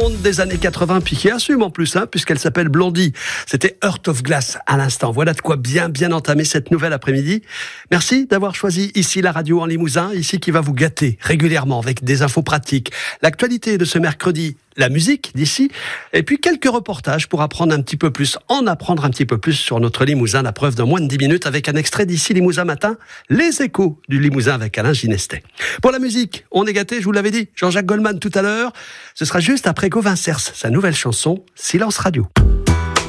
blonde des années 80, puis qui assume en plus, puisqu'elle s'appelle Blondie. C'était Heart of Glass à l'instant. Voilà de quoi bien entamer cette nouvelle après-midi. Merci d'avoir choisi ici la radio en Limousin, ici qui va vous gâter régulièrement avec des infos pratiques, l'actualité de ce mercredi, la musique d'ici, et puis quelques reportages pour apprendre un petit peu plus, sur notre Limousin, la preuve dans moins de 10 minutes avec un extrait d'ici Limousin Matin, les échos du Limousin avec Alain Ginestet. Pour la musique, on est gâtés, je vous l'avais dit, Jean-Jacques Goldman tout à l'heure, ce sera juste après Gauvin Cers, sa nouvelle chanson, Silence Radio.